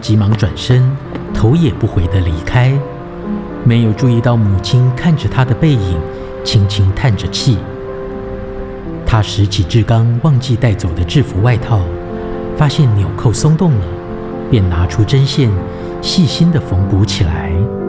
急忙转身，头也不回地离开，没有注意到母亲看着他的背影，轻轻叹着气。他拾起志刚忘记带走的制服外套，发现纽扣松动了，便拿出针线，细心地缝补起来。